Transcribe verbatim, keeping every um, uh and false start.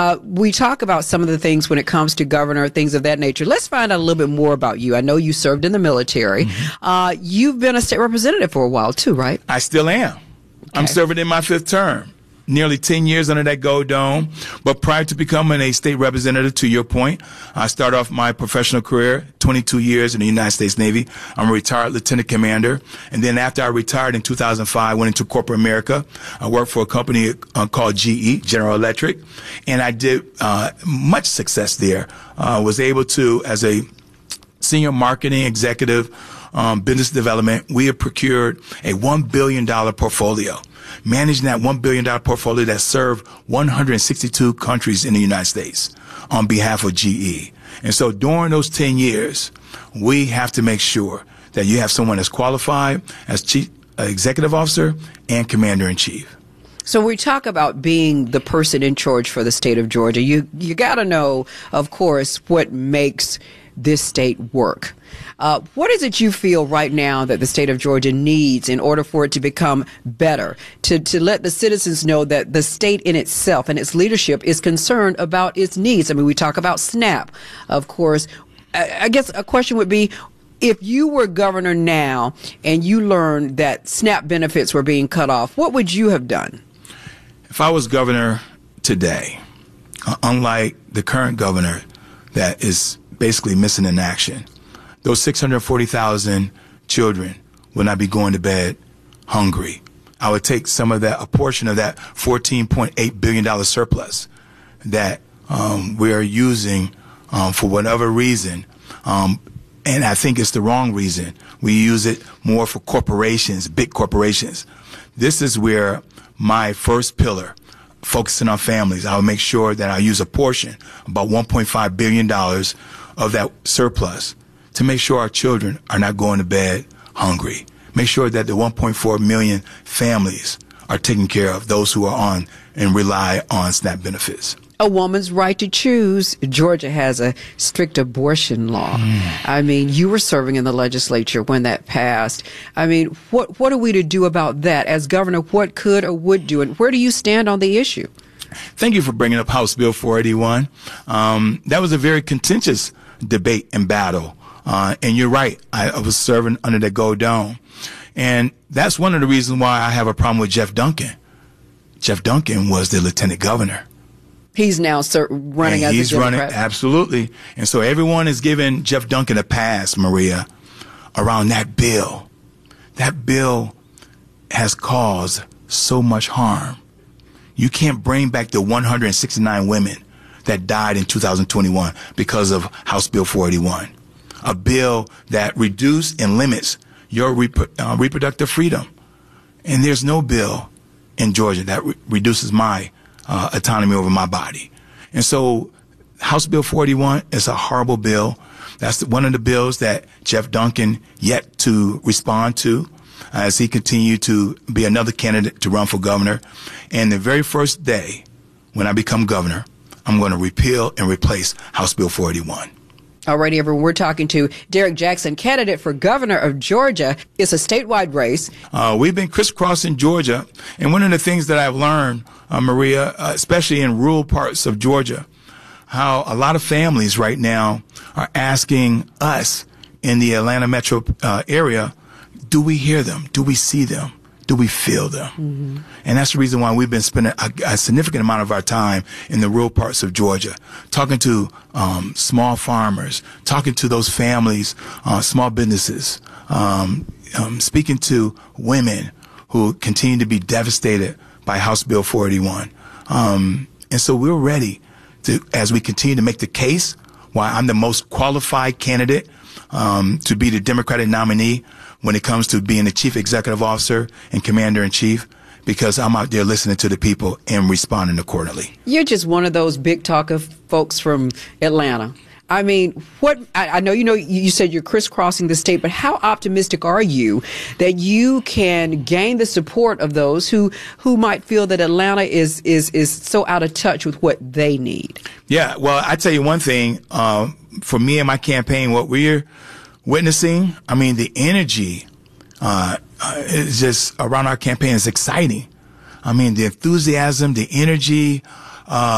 Uh, we talk about some of the things when it comes to governor, things of that nature. Let's find out a little bit more about you. I know you served in the military. Mm-hmm. Uh, you've been a state representative for a while too, right? I still am. Okay. I'm serving in my fifth term. Nearly ten years under that gold dome. But prior to becoming a state representative, to your point, I started off my professional career, twenty-two years in the United States Navy. I'm a retired lieutenant commander. And then after I retired in two thousand five, I went into corporate America. I worked for a company uh, called G E, General Electric. And I did uh, much success there. I uh, was able to, as a senior marketing executive, um, business development, we have procured a one billion dollar portfolio. Managing that one billion dollar portfolio that served one hundred sixty-two countries in the United States on behalf of G E. And so during those ten years, we have to make sure that you have someone that's qualified as chief uh, executive officer and commander in chief. So we talk about being the person in charge for the state of Georgia. You, you got to know, of course, what makes this state work. Uh, what is it you feel right now that the state of Georgia needs in order for it to become better, to, to let the citizens know that the state in itself and its leadership is concerned about its needs? I mean, we talk about SNAP, of course. I, I guess a question would be, if you were governor now and you learned that SNAP benefits were being cut off, what would you have done? If I was governor today, uh, unlike the current governor that is basically missing in action, those six hundred forty thousand children will not be going to bed hungry. I would take some of that, a portion of that fourteen point eight billion dollar surplus that um, we are using um, for whatever reason, um, and I think it's the wrong reason. We use it more for corporations, big corporations. This is where my first pillar, focusing on families, I will make sure that I use a portion, about one point five billion dollars of that surplus, to make sure our children are not going to bed hungry. Make sure that the one point four million families are taken care of, those who are on and rely on SNAP benefits. A woman's right to choose. Georgia has a strict abortion law. Mm. I mean, you were serving in the legislature when that passed. I mean, what what are we to do about that? As governor, what could or would do, and where do you stand on the issue? Thank you for bringing up House Bill four eighty-one. Um, that was a very contentious debate and battle. Uh, and you're right. I, I was serving under the gold dome. And that's one of the reasons why I have a problem with Jeff Duncan. Jeff Duncan was the lieutenant governor. He's now sir, running and as he's a Democrat. running, absolutely. And so everyone is giving Jeff Duncan a pass, Maria, around that bill. That bill has caused so much harm. You can't bring back the one hundred sixty-nine women that died in two thousand twenty-one because of House Bill four eighty-one. A bill that reduces and limits your rep uh, reproductive freedom. And there's no bill in Georgia that re reduces my uh, autonomy over my body. And so House Bill four eighty-one is a horrible bill. That's the, one of the bills that Jeff Duncan yet to respond to as he continued to be another candidate to run for governor. And the very first day when I become governor, I'm going to repeal and replace House Bill four eighty-one. Alrighty, everyone, we're talking to Derrick Jackson, candidate for governor of Georgia. It's a statewide race. Uh, we've been crisscrossing Georgia, and one of the things that I've learned, uh, Maria, uh, especially in rural parts of Georgia, how a lot of families right now are asking us in the Atlanta metro uh, area, do we hear them? Do we see them? Do we feel them? Mm-hmm. And that's the reason why we've been spending a, a significant amount of our time in the rural parts of Georgia, talking to um, small farmers, talking to those families, uh, small businesses, um, um, speaking to women who continue to be devastated by House Bill four eighty-one. Um, and so we're ready to, as we continue to make the case why I'm the most qualified candidate um, to be the Democratic nominee when it comes to being the chief executive officer and commander in chief, because I'm out there listening to the people and responding accordingly. You're just one of those big talker folks from Atlanta. I mean, what I, I know you know you said you're crisscrossing the state, but how optimistic are you that you can gain the support of those who who might feel that Atlanta is is is so out of touch with what they need? Yeah, well, I tell you one thing. Uh, for me and my campaign, what we're witnessing, I mean, the energy uh, uh, is just around our campaign is exciting. I mean, the enthusiasm, the energy. Uh,